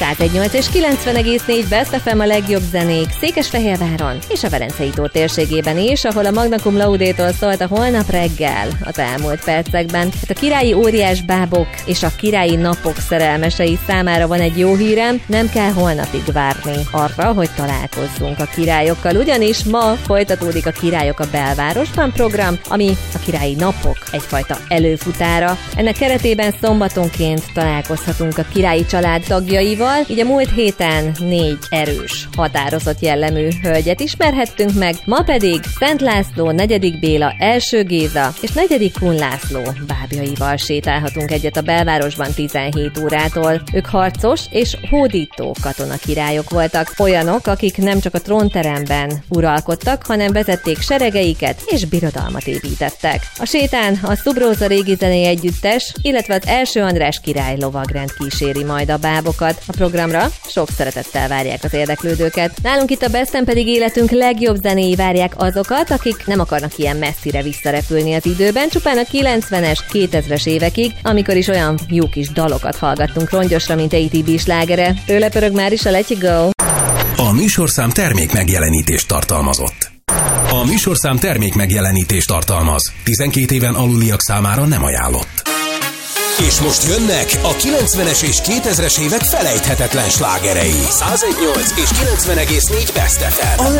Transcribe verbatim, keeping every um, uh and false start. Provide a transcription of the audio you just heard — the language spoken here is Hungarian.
száz egy nyolc és kilencven egész négy Best ef em a legjobb zenék Székesfehérváron és a Velencei-tó térségében is, ahol a Magna Cum Laude-tól szólt a holnap reggel az elmúlt percekben. Hát a királyi óriás bábok és a királyi napok szerelmesei számára van egy jó hírem, nem kell holnapig várni arra, hogy találkozzunk a királyokkal, ugyanis ma folytatódik a Királyok a belvárosban program, ami a királyi napok egyfajta előfutára. Ennek keretében szombatonként találkozhatunk a királyi család tagjaival, így a múlt héten négy erős, határozott jellemű hölgyet ismerhettünk meg, ma pedig Szent László, negyedik Béla, első Géza és negyedik Kun László bábjaival sétálhatunk egyet a belvárosban tizenhét órától. Ők harcos és hódító katonakirályok voltak, olyanok, akik nem csak a trónteremben uralkodtak, hanem vezették seregeiket és birodalmat építettek. A sétán a Szubróza régi zenei együttes, illetve az első András király lovagrend kíséri majd a bábokat. A programra sok szeretettel várják az érdeklődőket. Nálunk itt a Besten pedig életünk legjobb zenéi várják azokat, akik nem akarnak ilyen messzire visszarepülni az időben, csupán a kilencvenes, kétezres évekig, amikor is olyan jó kis dalokat hallgattunk rongyosra, mint á té bé slágere. Tőle pörög már is a Let You Go. A műsorszám termék megjelenítést tartalmazott. A műsorszám termék megjelenítést tartalmaz. tizenkét éven aluliak számára nem ajánlott. És most jönnek a kilencvenes és kétezres évek felejthetetlen slágerei. száz egy nyolc és kilencven egész négy Best ef em. A